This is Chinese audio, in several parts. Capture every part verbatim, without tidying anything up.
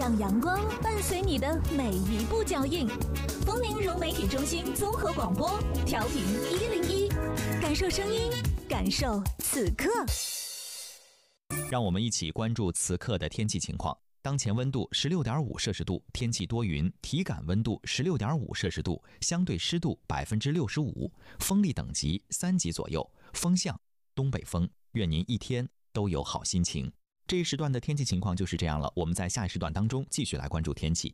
让阳光伴随你的每一步脚印。丰宁融媒体中心综合广播，调频一零一，感受声音，感受此刻。 让我们一起关注此刻的天气情况。当前温度 十六点五摄氏度，天气多云，体感温度 十六点五摄氏度，相对湿度 百分之六十五， 风力等级三级左右，风向东北风。愿您一天都有好心情。这一时段的天气情况就是这样了，我们在下一时段当中继续来关注天气。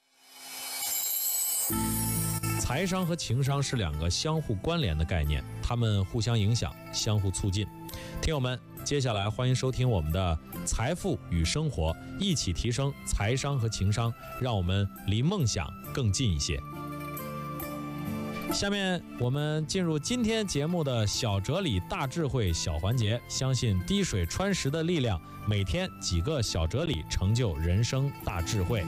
财商和情商是两个相互关联的概念，它们互相影响，相互促进。听友们，接下来欢迎收听我们的财富与生活，一起提升财商和情商，让我们离梦想更近一些。下面我们进入今天节目的小哲理大智慧小环节，相信滴水穿石的力量，每天几个小哲理成就人生大智慧。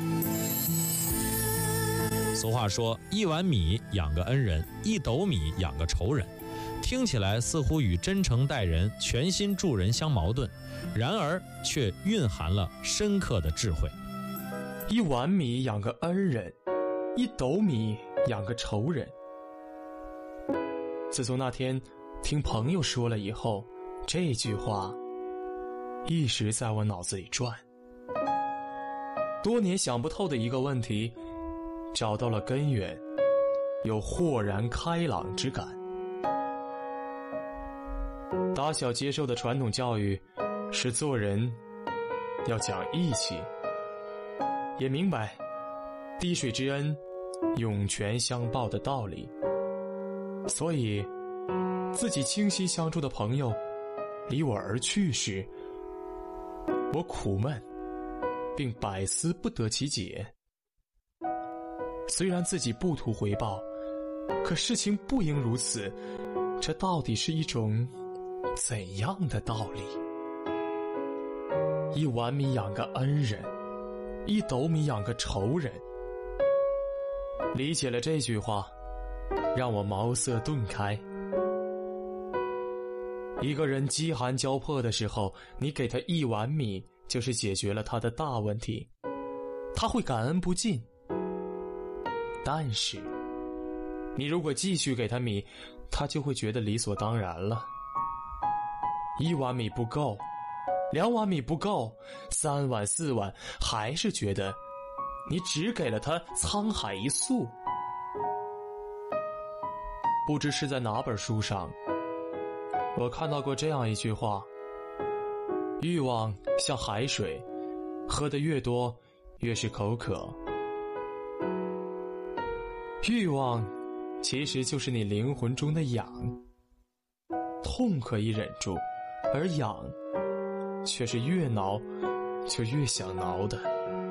俗话说，一碗米养个恩人，一斗米养个仇人。听起来似乎与真诚待人、全心助人相矛盾，然而却蕴含了深刻的智慧。 一碗米养个恩人，一斗米养个仇人。自从那天听朋友说了以后，这句话一直在我脑子里转。多年想不透的一个问题，找到了根源，有豁然开朗之感。打小接受的传统教育是做人要讲义气，也明白滴水之恩涌泉相报的道理，所以自己倾心相助的朋友离我而去时，我苦闷并百思不得其解。虽然自己不图回报，可事情不应如此，这到底是一种怎样的道理？一碗米养个恩人，一斗米养个仇人。理解了这句话，让我茅塞顿开。一个人饥寒交迫的时候，你给他一碗米，就是解决了他的大问题，他会感恩不尽。但是你如果继续给他米，他就会觉得理所当然了。一碗米不够，两碗米不够，三碗四碗，还是觉得你只给了他沧海一粟。不知是在哪本书上，我看到过这样一句话：欲望像海水，喝得越多越是口渴。欲望其实就是你灵魂中的痒，痛可以忍住，而痒却是越挠就越想挠的。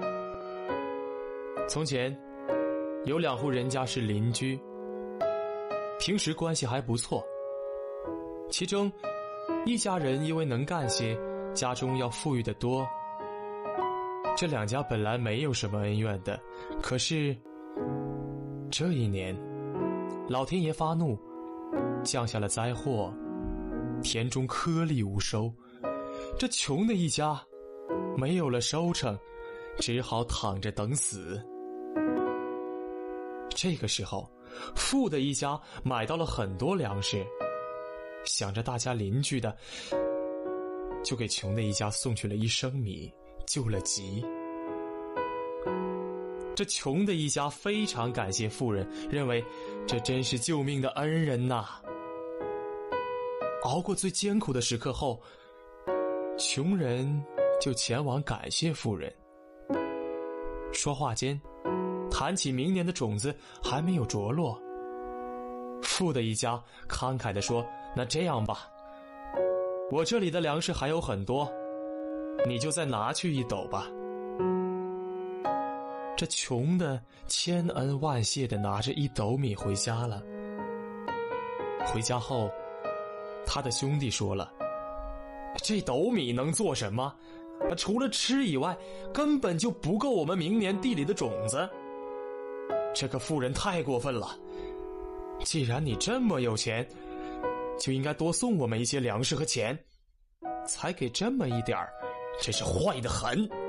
从前有两户人家是邻居，平时关系还不错，其中一家人因为能干些，家中要富裕得多。这两家本来没有什么恩怨的，可是这一年老天爷发怒，降下了灾祸，田中颗粒无收。这穷的一家没有了收成，只好躺着等死。这个时候富的一家买到了很多粮食，想着大家邻居的，就给穷的一家送去了一升米，救了急。这穷的一家非常感谢富人，认为这真是救命的恩人呐。熬过最艰苦的时刻后，穷人就前往感谢富人。说话间谈起明年的种子还没有着落，富的一家慷慨地说，那这样吧，我这里的粮食还有很多，你就再拿去一斗吧。这穷的千恩万谢地拿着一斗米回家了。回家后他的兄弟说了，这斗米能做什么？除了吃以外，根本就不够我们明年地里的种子。这个富人太过分了，既然你这么有钱，就应该多送我们一些粮食和钱，才给这么一点儿，真是坏得很。